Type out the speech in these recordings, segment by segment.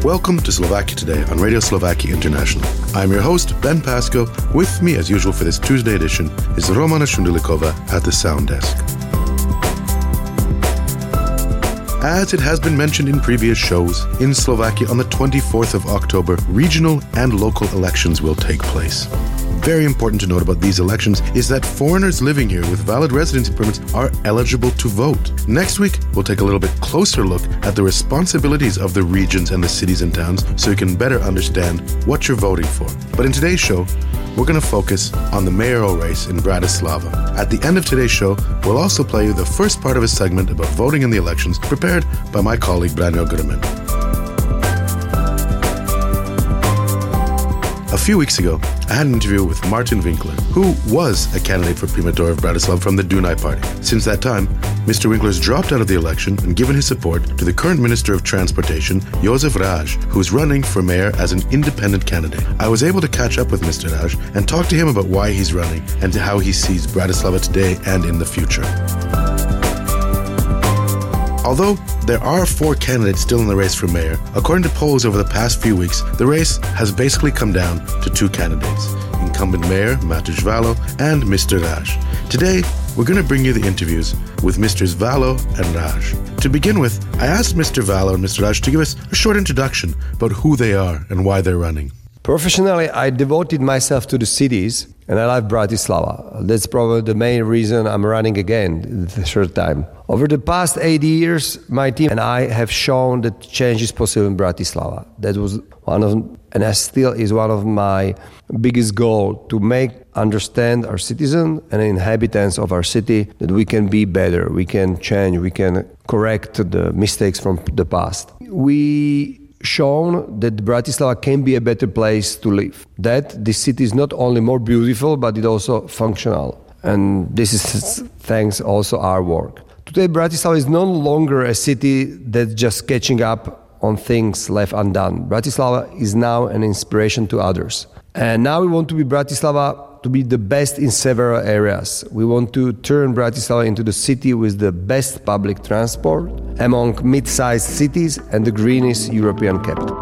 Welcome to Slovakia Today on Radio Slovakia International. I'm your host, Ben Pasco. With me, as usual for this Tuesday edition, is Romana Shundelikova at the sound desk. As it has been mentioned in previous shows, in Slovakia on the 24th of October, regional and local elections will take place. Very important to note about these elections is that foreigners living here with valid residency permits are eligible to vote. Next week, we'll take a little bit closer look at the responsibilities of the regions and the cities and towns so you can better understand what you're voting for. But in today's show, we're going to focus on the mayoral race in Bratislava. At the end of today's show, we'll also play you the first part of a segment about voting in the elections prepared by my colleague Branko Grmen. A few weeks ago, I had an interview with Martin Winkler, who was a candidate for Primator of Bratislava from the Dunaj Party. Since that time, Mr. Winkler's dropped out of the election and given his support to the current Minister of Transportation, Jozef Ráž, who's running for mayor as an independent candidate. I was able to catch up with Mr. Ráž and talk to him about why he's running and how he sees Bratislava today and in the future. Although there are 4 candidates still in the race for mayor, according to polls over the past few weeks, the race has basically come down to 2 candidates, incumbent mayor Mateusz Valo and Mr. Ráž. Today, we're going to bring you the interviews with Mrs. Valo and Ráž. To begin with, I asked Mr. Valo and Mr. Ráž to give us a short introduction about who they are and why they're running. Professionally, I devoted myself to the cities and I love Bratislava. That's probably the main reason I'm running again the third time. Over the past 8 years, my team and I have shown that change is possible in Bratislava. That was and still is one of my biggest goals, to make understand our citizens and inhabitants of our city that we can be better, we can change, we can correct the mistakes from the past. We shown that Bratislava can be a better place to live. That the city is not only more beautiful, but it's also functional. And this is thanks also our work. Today, Bratislava is no longer a city that's just catching up on things left undone. Bratislava is now an inspiration to others. And now we want to be Bratislava to be the best in several areas. We want to turn Bratislava into the city with the best public transport among mid-sized cities and the greenest European capital.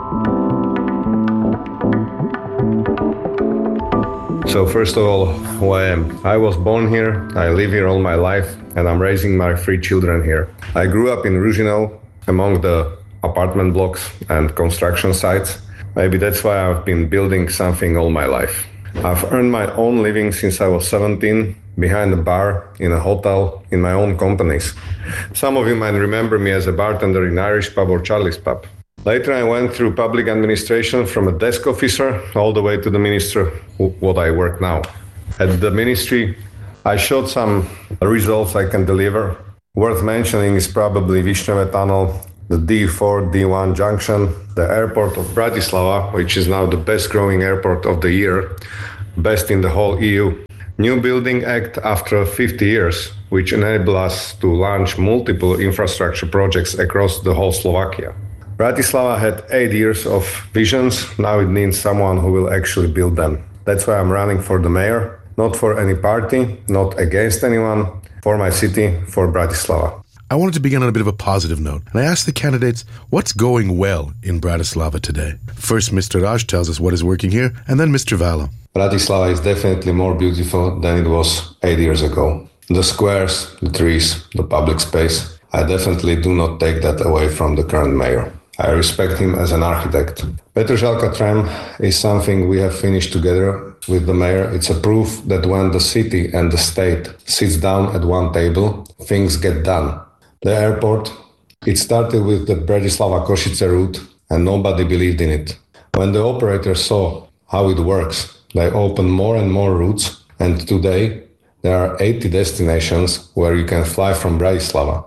So first of all, who I am. I was born here, I live here all my life, and I'm raising my 3 children here. I grew up in Ružino, among the apartment blocks and construction sites. Maybe that's why I've been building something all my life. I've earned my own living since I was 17, behind a bar, in a hotel, in my own companies. Some of you might remember me as a bartender in Irish pub or Charlie's pub. Later I went through public administration from a desk officer all the way to the minister, what I work now. At the ministry, I showed some results I can deliver. Worth mentioning is probably Višňové Tunnel, the D4, D1 junction, the airport of Bratislava, which is now the best growing airport of the year, best in the whole EU. New Building Act after 50 years, which enable us to launch multiple infrastructure projects across the whole Slovakia. Bratislava had 8 years of visions, now it needs someone who will actually build them. That's why I'm running for the mayor, not for any party, not against anyone, for my city, for Bratislava. I wanted to begin on a bit of a positive note, and I asked the candidates what's going well in Bratislava today. First, Mr. Ráž tells us what is working here, and then Mr. Valo. Bratislava is definitely more beautiful than it was 8 years ago. The squares, the trees, the public space, I definitely do not take that away from the current mayor. I respect him as an architect. Petržalka tram is something we have finished together with the mayor. It's a proof that when the city and the state sits down at one table, things get done. The airport, it started with the Bratislava-Košice route and nobody believed in it. When the operators saw how it works, they opened more and more routes, and today there are 80 destinations where you can fly from Bratislava.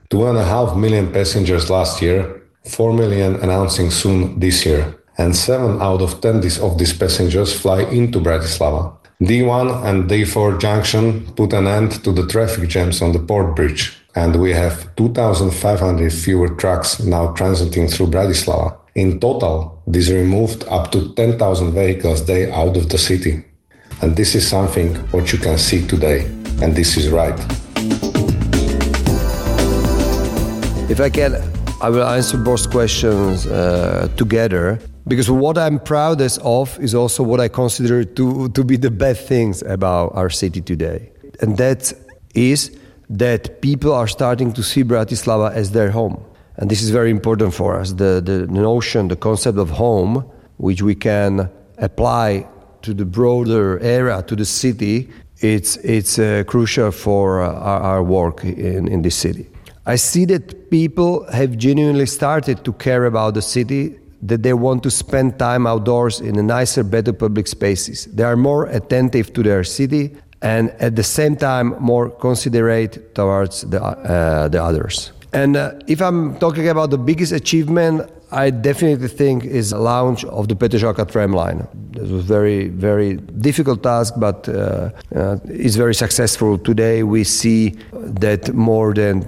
2.5 million passengers last year, 4 million announcing soon this year, and 7 out of 10 of these passengers fly into Bratislava. D1 and D4 junction put an end to the traffic jams on the port bridge, and we have 2,500 fewer trucks now transiting through Bratislava. In total, this removed up to 10,000 vehicles a day out of the city. And this is something what you can see today, and this is right. If I can I will answer both questions together, because what I'm proudest of is also what I consider to be the best things about our city today. And that is that people are starting to see Bratislava as their home. And this is very important for us. The notion, the concept of home, which we can apply to the broader area, to the city, it's crucial for our work in this city. I see that people have genuinely started to care about the city, that they want to spend time outdoors in a nicer, better public spaces. They are more attentive to their city and at the same time more considerate towards the others. And if I'm talking about the biggest achievement, I definitely think is the launch of the Petržalka tram line. This was very, very difficult task, but it's very successful. Today we see that more than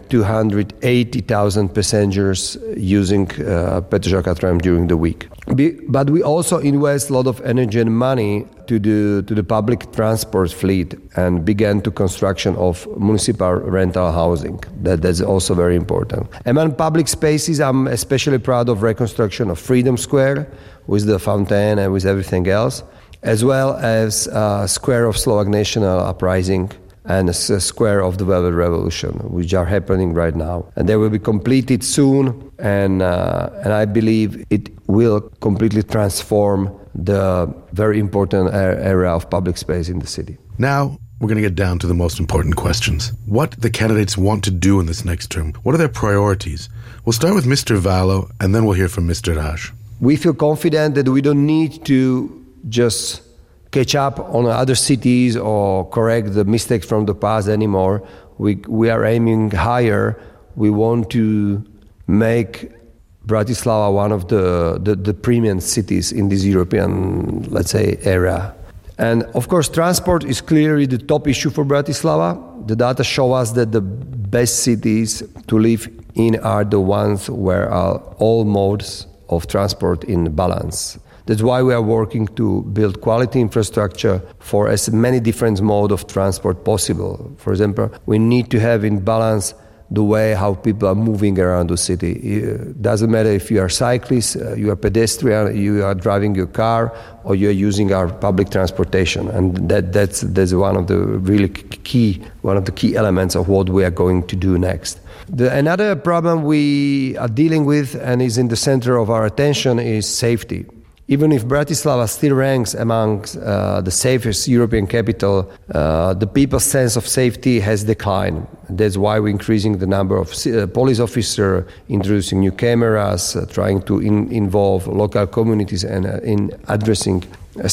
280,000 passengers using Petržalka tram during the week. But we also invest a lot of energy and money to the public transport fleet and began to construction of municipal rental housing. That's also very important. Among public spaces, I'm especially proud of reconstruction of Freedom Square with the fountain and with everything else, as well as Square of Slovak National Uprising and a Square of the Velvet Revolution, which are happening right now. And they will be completed soon, and I believe it will completely transform the very important area of public space in the city. Now, we're going to get down to the most important questions. What the candidates want to do in this next term? What are their priorities? We'll start with Mr. Valo, and then we'll hear from Mr. Raj. We feel confident that we don't need to just catch up on other cities or correct the mistakes from the past anymore. We are aiming higher. We want to make Bratislava one of the premium cities in this European, let's say, area. And of course, transport is clearly the top issue for Bratislava. The data show us that the best cities to live in are the ones where are all modes of transport in balance. That's why we are working to build quality infrastructure for as many different modes of transport possible. For example, we need to have in balance the way how people are moving around the city. It doesn't matter if you are cyclist, you are pedestrian, you are driving your car, or you are using our public transportation. And that's one of the really key elements of what we are going to do next. Another problem we are dealing with and is in the center of our attention is safety. Even if Bratislava still ranks amongst the safest European capital, the people's sense of safety has declined. That's why we're increasing the number of police officers, introducing new cameras, trying to involve local communities and in addressing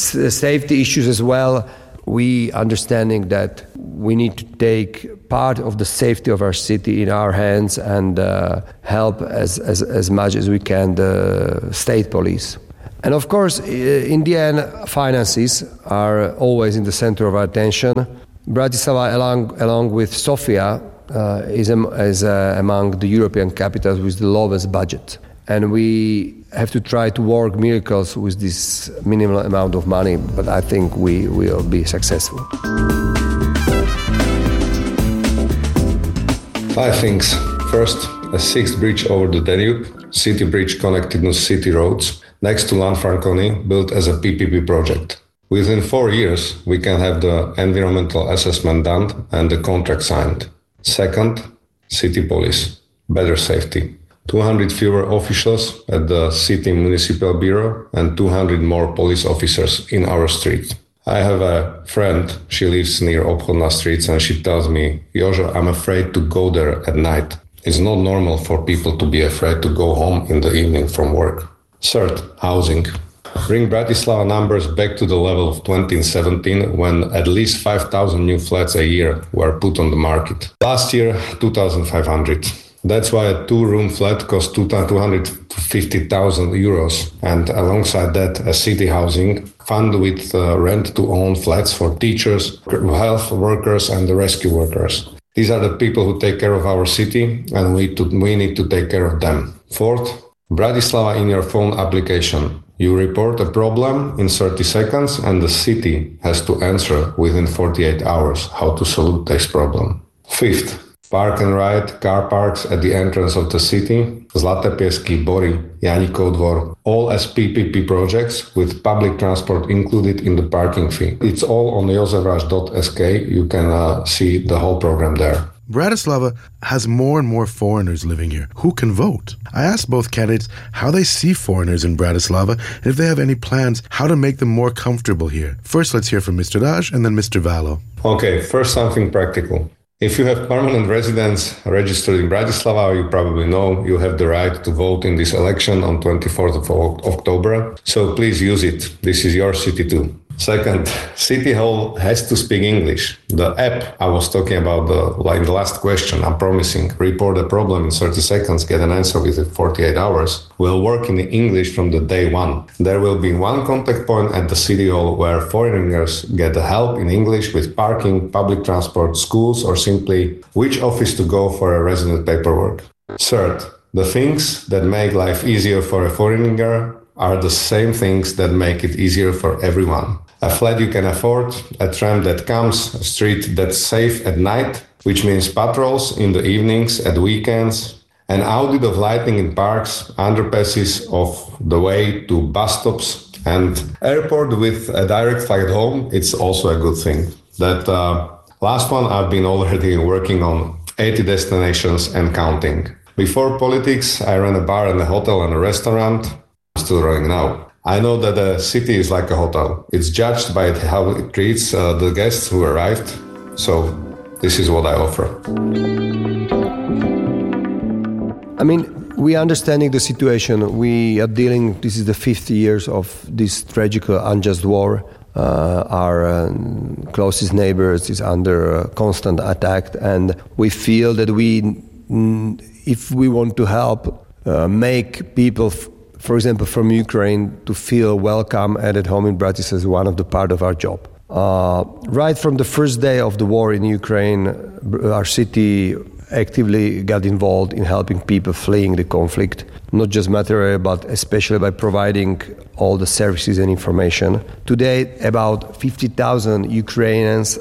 safety issues as well. We understanding that we need to take part of the safety of our city in our hands and help as much as we can the state police. And of course, in the end, finances are always in the center of our attention. Bratislava, along with Sofia, is among the European capitals with the lowest budget. And we have to try to work miracles with this minimal amount of money, but I think we will be successful. 5 things. First, a 6th bridge over the Danube, city bridge connecting the city roads, next to Lanfranconi, built as a PPP project. Within 4 years, we can have the environmental assessment done and the contract signed. Second, city police, better safety. 200 fewer officials at the city municipal bureau and 200 more police officers in our street. I have a friend, she lives near Obchodna streets, and she tells me, Jožo, I'm afraid to go there at night. It's not normal for people to be afraid to go home in the evening from work. Third, housing. Bring Bratislava numbers back to the level of 2017, when at least 5,000 new flats a year were put on the market. Last year, 2,500. That's why a 2-room flat cost 250,000 euros. And alongside that, a city housing fund with rent-to-own flats for teachers, health workers, and the rescue workers. These are the people who take care of our city, and we need to take care of them. Fourth, Bratislava in your phone application. You report a problem in 30 seconds, and the city has to answer within 48 hours how to solve this problem. Fifth, park and ride car parks at the entrance of the city, Zlaté Piesky, Bory, Janíkov Dvor, all as PPP projects with public transport included in the parking fee. It's all on josefraš.sk. You can see the whole program there. Bratislava has more and more foreigners living here. Who can vote? I asked both candidates how they see foreigners in Bratislava and if they have any plans how to make them more comfortable here. First, let's hear from Mr. Raj and then Mr. Valo. Okay, first something practical. If you have permanent residence registered in Bratislava, you probably know you have the right to vote in this election on 24th of October. So please use it. This is your city too. Second, City Hall has to speak English. The app I was talking about in the last question, I'm promising, report a problem in 30 seconds, get an answer within 48 hours, will work in English from the day one. There will be one contact point at the City Hall where foreigners get help in English with parking, public transport, schools, or simply which office to go for a resident paperwork. Third, the things that make life easier for a foreigner are the same things that make it easier for everyone. A flat you can afford, a tram that comes, a street that's safe at night, which means patrols in the evenings, at weekends, an audit of lighting in parks, underpasses of the way to bus stops, and airport with a direct flight home. It's also a good thing. That last one I've been already working on 80 destinations and counting. Before politics, I ran a bar and a hotel and a restaurant. I'm still running now. I know that a city is like a hotel. It's judged by how it treats the guests who arrived. So this is what I offer. I mean, we are understanding the situation. We are dealing, this is the 50 years of this tragic, unjust war. Our closest neighbors is under constant attack. And we feel that if we want to help make people for example, from Ukraine, to feel welcome and at home in Bratislava is one of the part of our job. Right from the first day of the war in Ukraine, our city actively got involved in helping people fleeing the conflict, not just materially, but especially by providing all the services and information. Today, about 50,000 Ukrainians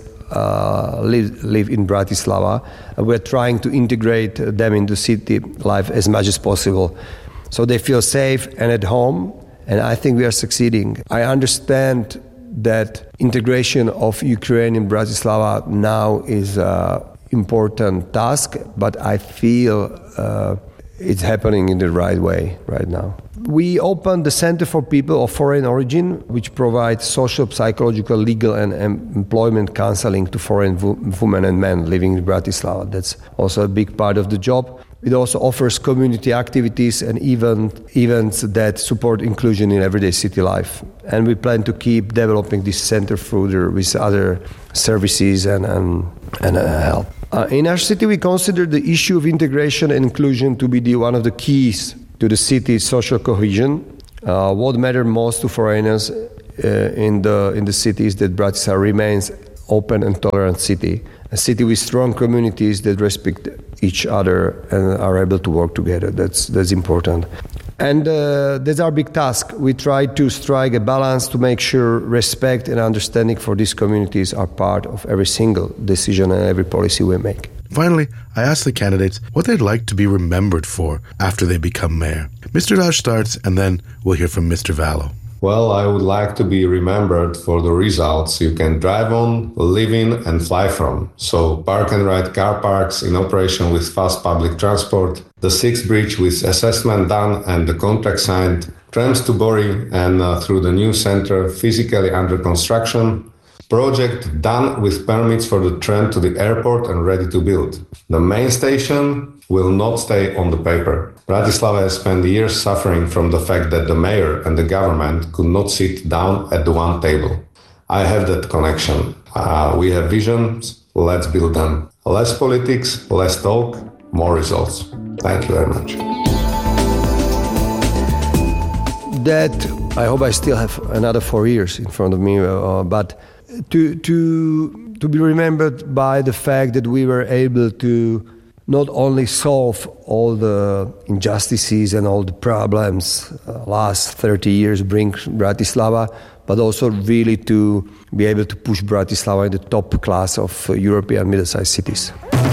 live in Bratislava, and we're trying to integrate them into city life as much as possible, so they feel safe and at home, and I think we are succeeding. I understand that integration of Ukraine in Bratislava now is an important task, but I feel it's happening in the right way right now. We opened the Center for People of Foreign Origin, which provides social, psychological, legal, and employment counseling to foreign women and men living in Bratislava. That's also a big part of the job. It also offers community activities and events that support inclusion in everyday city life. And we plan to keep developing this center further with other services and help. In our city, we consider the issue of integration and inclusion to be one of the keys to the city's social cohesion. What matters most to foreigners in the city is that Bratislava remains open and tolerant city, a city with strong communities that respect each other and are able to work together. That's important. And that's our big task. We try to strike a balance to make sure respect and understanding for these communities are part of every single decision and every policy we make. Finally, I asked the candidates what they'd like to be remembered for after they become mayor. Mr. Raj starts, and then we'll hear from Mr. Valo. Well, I would like to be remembered for the results you can drive on, live in, and fly from. So, park and ride car parks in operation with fast public transport, the Sixth Bridge with assessment done and the contract signed, trams to Bory and through the new center physically under construction, project done with permits for the tram to the airport and ready to build. The main station will not stay on the paper. Bratislava has spent years suffering from the fact that the mayor and the government could not sit down at the one table. I have that connection. We have visions, let's build them. Less politics, less talk, more results. Thank you very much. That, I hope I still have another 4 years in front of me, but to be remembered by the fact that we were able to not only solve all the injustices and all the problems last 30 years bring Bratislava, but also really to be able to push Bratislava in the top class of European middle-sized cities.